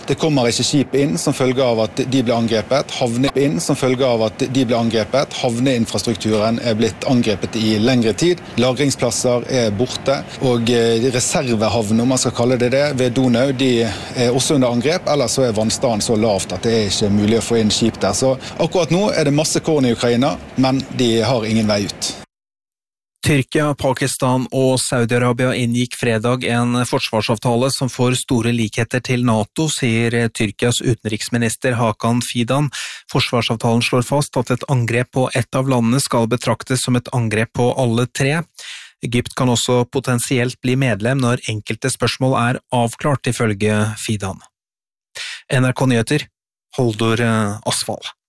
Det kommer ikke skip inn som følge av at de ble angrepet. Havneinfrastrukturen er blitt angrepet i lengre tid. Lagringsplasser er borte. Og reservehavn, om man skal kalle det det, ved Donau, de er også under angrep. Ellers så er vannstanden så lavt at det er ikke mulig å få inn skip der. Så akkurat nå er det masse korn i Ukraina, men de har ingen vei ut. Tyrkia, Pakistan og Saudi-Arabia inngikk fredag en forsvarsavtale som får store likheter til NATO, sier Tyrkias utenriksminister Hakan Fidan. Forsvarsavtalen slår fast at et angrep på ett av landene skal betraktes som et angrep på alle tre. Egypt kan også potensielt bli medlem når enkelte spørsmål er avklart, ifølge Fidan. NRK Nyheter, Holdor Asfall.